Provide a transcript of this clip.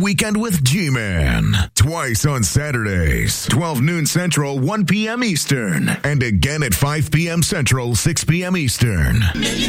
Weekend with G-Man. Twice on Saturdays, 12 noon Central, 1 p.m. Eastern. And again at 5 p.m. Central, 6 p.m. Eastern.